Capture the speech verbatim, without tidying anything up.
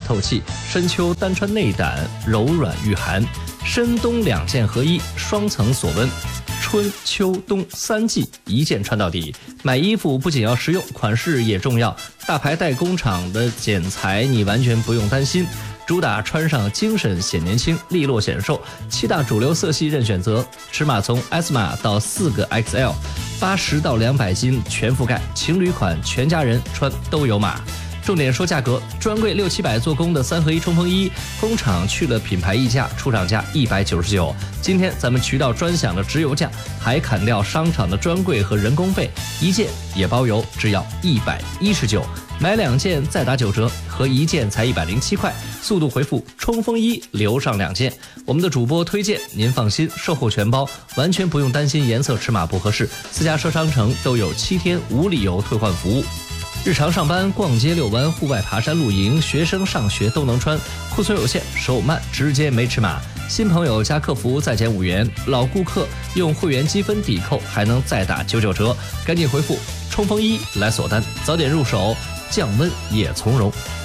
透气，深秋单穿内胆，柔软御寒。深冬两件合一，双层锁温。春秋冬三季一件穿到底。买衣服不仅要实用，款式也重要。大牌代工厂的剪裁你完全不用担心，主打穿上精神显年轻，利落显瘦。七大主流色系任选择，尺码从 S 码到四个 X L， 八十到两百斤全覆盖，情侣款全家人穿都有码。重点说价格，专柜六七百做工的三合一冲锋衣，工厂去了品牌溢价，出厂价一百九十九。今天咱们渠道专享的直邮价，还砍掉商场的专柜和人工费，一件也包邮，只要一百一十九。买两件再打九折，合一件才一百零七块。速度回复冲锋衣留上两件。我们的主播推荐，您放心，售后全包，完全不用担心颜色尺码不合适。私家车商城都有七天无理由退换服务。日常上班、逛街、遛弯、户外爬山、露营，学生上学都能穿。库存有限，手慢，直接没尺码。新朋友加客服再减五元，老顾客用会员积分抵扣，还能再打九九折。赶紧回复冲锋衣来锁单，早点入手，降温也从容。